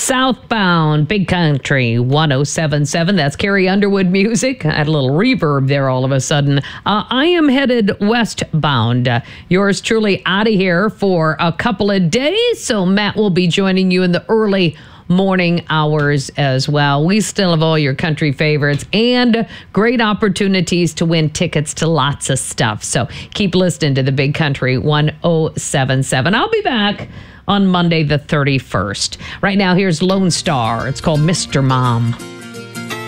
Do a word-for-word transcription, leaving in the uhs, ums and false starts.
Southbound, Big Country one oh seven point seven. That's Carrie Underwood music. I had a little reverb there all of a sudden. Uh, I am headed westbound. Uh, yours truly out of here for a couple of days. So Matt will be joining you in the early morning hours as well. We still have all your country favorites and great opportunities to win tickets to lots of stuff. So keep listening to the Big Country one oh seven point seven. I'll be back on Monday the thirty-first. Right now, here's Lone Star. It's called Mister Mom.